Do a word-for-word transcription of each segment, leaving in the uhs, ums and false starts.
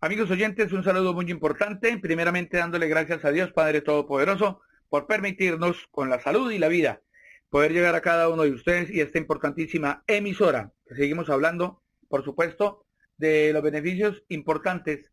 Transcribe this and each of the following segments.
Amigos oyentes, un saludo muy importante. Primeramente dándole gracias a Dios, Padre Todopoderoso, por permitirnos con la salud y la vida poder llegar a cada uno de ustedes y esta importantísima emisora. Seguimos hablando, por supuesto, de los beneficios importantes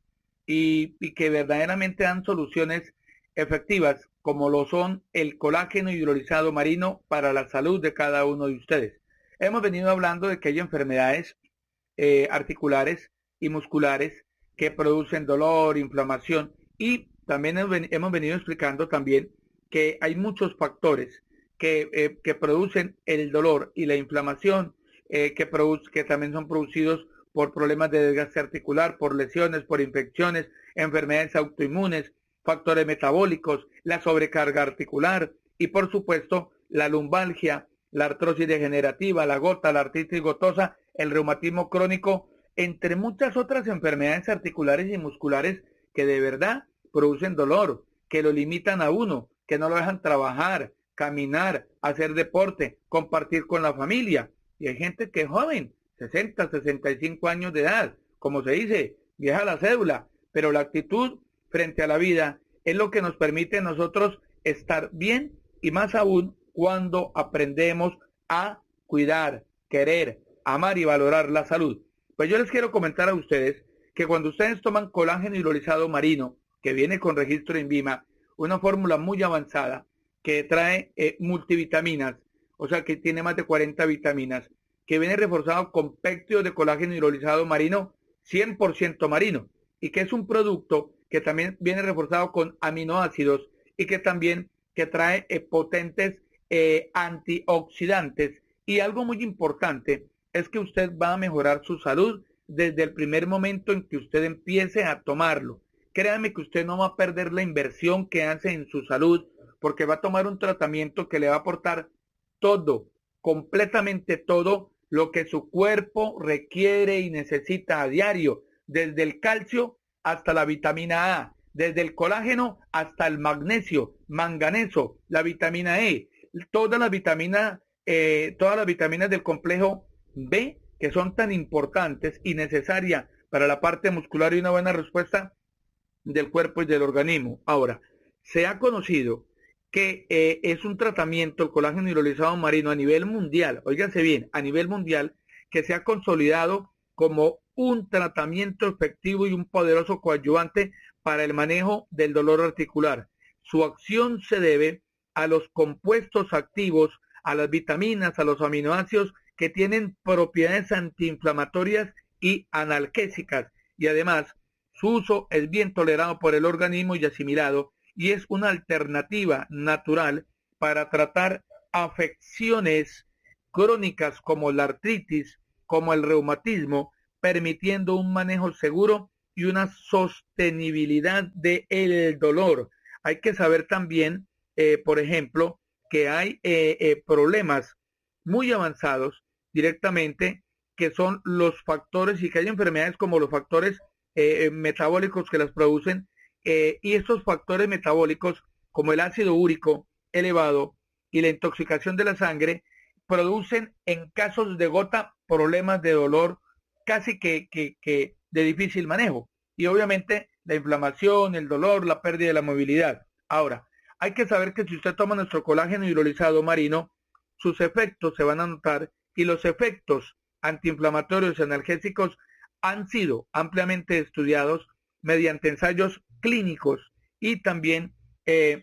y, y que verdaderamente dan soluciones efectivas, como lo son el colágeno hidrolizado marino para la salud de cada uno de ustedes. Hemos venido hablando de que hay enfermedades eh, articulares y musculares que producen dolor, inflamación, y también hemos venido explicando también que hay muchos factores que, eh, que producen el dolor y la inflamación, eh, que, produce, que también son producidos por problemas de desgaste articular, por lesiones, por infecciones, enfermedades autoinmunes, factores metabólicos, la sobrecarga articular y por supuesto la lumbalgia, la artrosis degenerativa, la gota, la artritis gotosa, el reumatismo crónico, entre muchas otras enfermedades articulares y musculares que de verdad producen dolor, que lo limitan a uno, que no lo dejan trabajar, caminar, hacer deporte, compartir con la familia. Y hay gente que es joven, sesenta, sesenta y cinco años de edad, como se dice, vieja la cédula, pero la actitud frente a la vida es lo que nos permite a nosotros estar bien y más aún cuando aprendemos a cuidar, querer, amar y valorar la salud. Pues yo les quiero comentar a ustedes que cuando ustedes toman colágeno hidrolizado marino, que viene con registro INVIMA, una fórmula muy avanzada que trae eh, multivitaminas, o sea que tiene más de cuarenta vitaminas, que viene reforzado con péptidos de colágeno hidrolizado marino, cien por ciento marino, y que es un producto que también viene reforzado con aminoácidos y que también que trae eh, potentes eh, antioxidantes. Y algo muy importante es que usted va a mejorar su salud desde el primer momento en que usted empiece a tomarlo. Créame que usted no va a perder la inversión que hace en su salud porque va a tomar un tratamiento que le va a aportar todo, completamente todo lo que su cuerpo requiere y necesita a diario, desde el calcio hasta la vitamina A, desde el colágeno hasta el magnesio, manganeso, la vitamina E, todas las vitaminas, eh, todas las vitaminas del complejo B, que son tan importantes y necesarias para la parte muscular y una buena respuesta del cuerpo y del organismo. Ahora, se ha conocido que eh, es un tratamiento, el colágeno hidrolizado marino a nivel mundial, óiganse bien, a nivel mundial, que se ha consolidado como un tratamiento efectivo y un poderoso coadyuvante para el manejo del dolor articular. Su acción se debe a los compuestos activos, a las vitaminas, a los aminoácidos que tienen propiedades antiinflamatorias y analgésicas, y además su uso es bien tolerado por el organismo y asimilado, y es una alternativa natural para tratar afecciones crónicas como la artritis, como el reumatismo, permitiendo un manejo seguro y una sostenibilidad del dolor. Hay que saber también, eh, por ejemplo, que hay eh, eh, problemas muy avanzados directamente, que son los factores, y que hay enfermedades como los factores eh, metabólicos que las producen, eh, y estos factores metabólicos, como el ácido úrico elevado y la intoxicación de la sangre, producen en casos de gota problemas de dolor casi que, que, que de difícil manejo, y obviamente la inflamación, el dolor, la pérdida de la movilidad. Ahora, hay que saber que si usted toma nuestro colágeno hidrolizado marino, sus efectos se van a notar, y los efectos antiinflamatorios y analgésicos han sido ampliamente estudiados mediante ensayos clínicos, y también eh,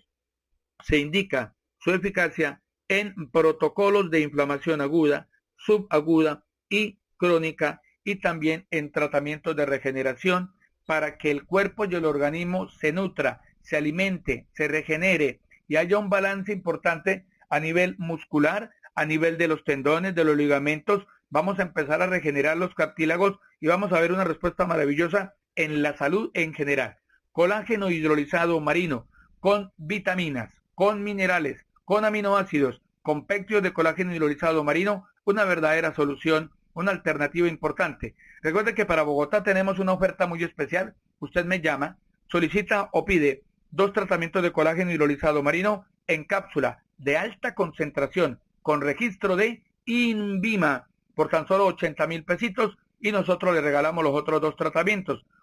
se indica su eficacia en protocolos de inflamación aguda, subaguda y crónica, y también en tratamientos de regeneración para que el cuerpo y el organismo se nutra, se alimente, se regenere y haya un balance importante a nivel muscular, a nivel de los tendones, de los ligamentos. Vamos a empezar a regenerar los cartílagos y vamos a ver una respuesta maravillosa en la salud en general. Colágeno hidrolizado marino con vitaminas, con minerales, con aminoácidos, con péptidos de colágeno hidrolizado marino, una verdadera solución, una alternativa importante. Recuerde que para Bogotá tenemos una oferta muy especial. Usted me llama, solicita o pide dos tratamientos de colágeno hidrolizado marino en cápsula de alta concentración con registro de INVIMA por tan solo ochenta mil pesitos, y nosotros le regalamos los otros dos tratamientos.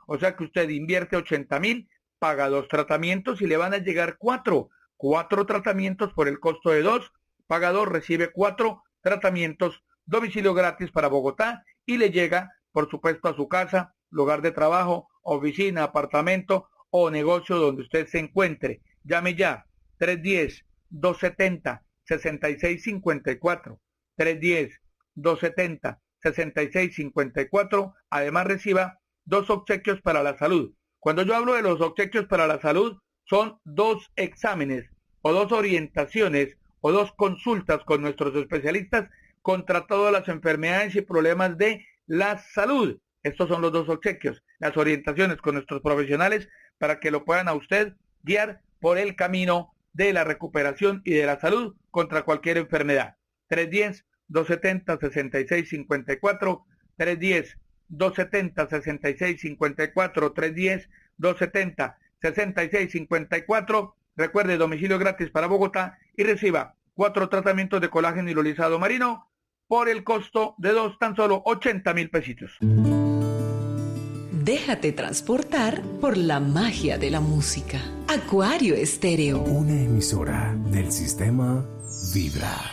O sea que usted invierte ochenta mil, paga dos tratamientos y le van a llegar cuatro. Cuatro tratamientos por el costo de dos, paga dos, recibe cuatro tratamientos, domicilio gratis para Bogotá y le llega, por supuesto, a su casa, lugar de trabajo, oficina, apartamento o negocio donde usted se encuentre. Llame ya, tres uno cero, dos siete cero, seis seis cinco cuatro, tres uno cero, dos siete cero, seis seis cinco cuatro. Además reciba dos obsequios para la salud. Cuando yo hablo de los obsequios para la salud, son dos exámenes o dos orientaciones o dos consultas con nuestros especialistas contra todas las enfermedades y problemas de la salud. Estos son los dos obsequios, las orientaciones con nuestros profesionales para que lo puedan a usted guiar por el camino de la recuperación y de la salud contra cualquier enfermedad. tres uno cero, dos siete cero, seis seis cinco cuatro, tres uno cero, dos siete cero, seis seis cinco cuatro, tres uno cero, dos siete cero, seis seis cinco cuatro. Recuerde, domicilio gratis para Bogotá y reciba cuatro tratamientos de colágeno hidrolizado marino por el costo de dos, tan solo ochenta mil pesitos. Déjate transportar por la magia de la música. Acuario Estéreo. Una emisora del sistema Vibra.